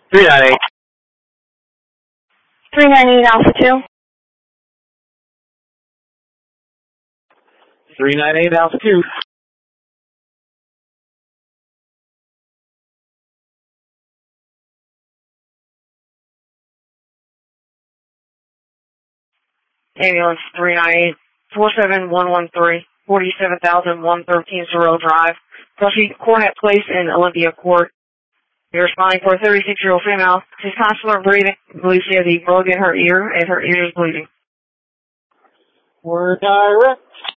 398. 398 Alpha 2. 398 Alpha 2. Ambulance 398 47113 47,113 Sorrel Drive. Proceed to Cornet Place in Olympia Court. You're responding for a 36-year-old female. She's consular breathing. Believes she has a bug in her ear and her ear is bleeding. We're direct.